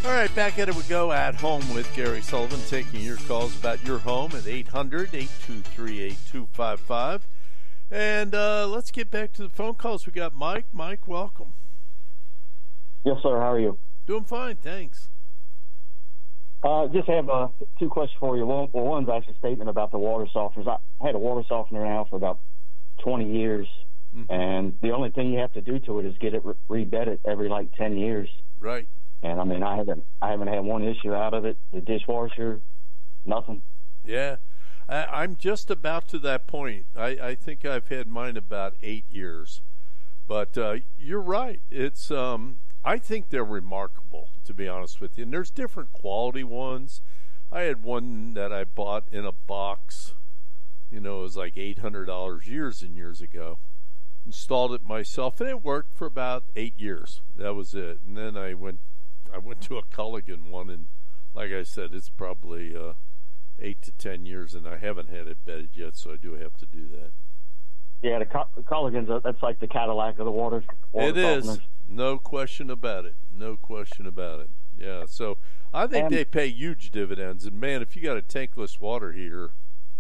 All right, back at it we go at home with Gary Sullivan, taking your calls about your home at 800-823-8255. And let's get back to the phone calls. We got Mike. Mike, welcome. Yes, sir. How are you? Doing fine, thanks. Just have two questions for you. One's actually a statement about the water softeners. I had a water softener now for about 20 years, and the only thing you have to do to it is get it rebedded every 10 years. Right. And I mean, I haven't had one issue out of it. The dishwasher, nothing. Yeah, I'm just about to that point. I think I've had mine about 8 years, but you're right. It's I think they're remarkable, to be honest with you. And there's different quality ones. I had one that I bought in a box. It was like $800 years and years ago. Installed it myself, and it worked for about 8 years. That was it. And then I went to a Culligan one, and like I said, it's probably 8 to 10 years, and I haven't had it bedded yet, so I do have to do that. Yeah, the Culligan's, that's like the Cadillac of the water it softeners. Is. No question about it. No question about it. Yeah, so I think they pay huge dividends. And, man, if you got a tankless water heater,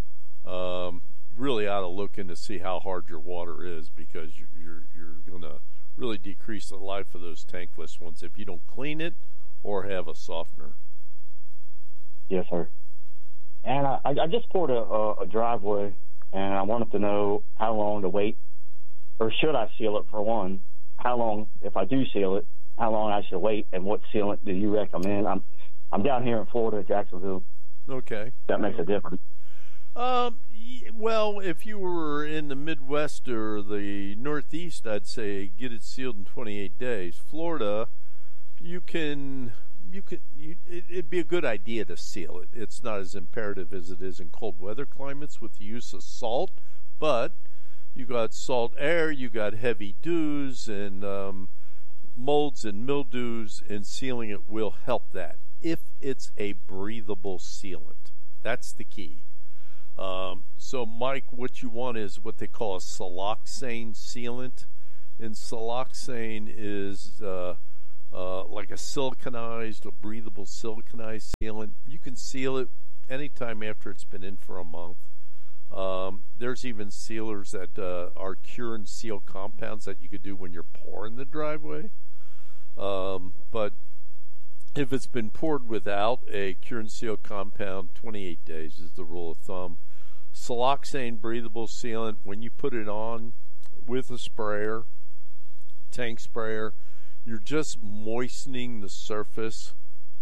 really ought to look in to see how hard your water is, because you're going to really decrease the life of those tankless ones if you don't clean it or have a softener. Yes, sir. And I just poured a driveway, and I wanted to know how long to wait, or should I seal it for one? How long, if I do seal it, how long I should wait, and what sealant do you recommend? I'm down here in Florida, Jacksonville. Okay. That makes a difference. Well, if you were in the Midwest or the Northeast, I'd say get it sealed in 28 days. Florida, it'd be a good idea to seal it. It's not as imperative as it is in cold weather climates with the use of salt, but you got salt air, you got heavy dews and molds and mildews, and sealing it will help that if it's a breathable sealant. That's the key. So, Mike, what you want is what they call a siloxane sealant, and siloxane is like a breathable siliconized sealant. You can seal it anytime after it's been in for a month. There's even sealers that are cure and seal compounds that you could do when you're pouring the driveway. But if it's been poured without a cure and seal compound, 28 days is the rule of thumb. Siloxane breathable sealant, when you put it on with a sprayer, tank sprayer, you're just moistening the surface.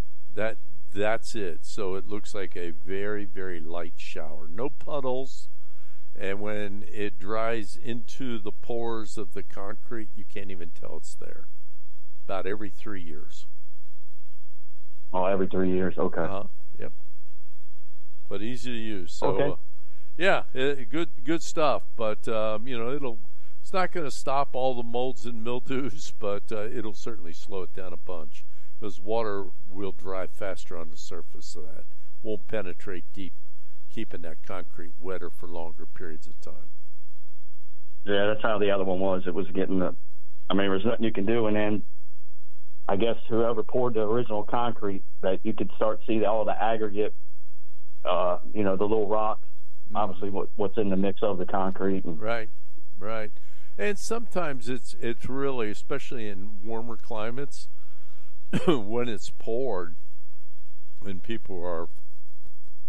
That's it. So it looks like a very, very light shower. No puddles. And when it dries into the pores of the concrete, you can't even tell it's there. About every 3 years. Oh, every 3 years. Okay. Yep. But easy to use. So, okay. Good stuff. But it's not going to stop all the molds and mildews, but it'll certainly slow it down a bunch, because water will dry faster on the surface of that. Won't penetrate deep, keeping that concrete wetter for longer periods of time. Yeah, that's how the other one was. It was getting there was nothing you can do, and then I guess whoever poured the original concrete, that you could start to see all the aggregate, the little rocks, obviously what's in the mix of the concrete. Right. And sometimes it's really, especially in warmer climates, when it's poured and people are